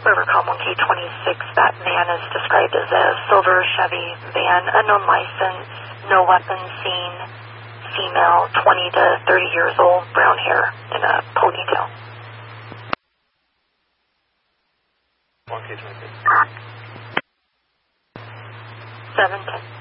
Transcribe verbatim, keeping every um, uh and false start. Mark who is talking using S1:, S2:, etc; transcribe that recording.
S1: Rivercom one K twenty-six, that van is described as a silver Chevy van, unknown license, no weapons seen, female, twenty to thirty years old, brown hair, in a ponytail.
S2: one K twenty-six.
S1: seven ten.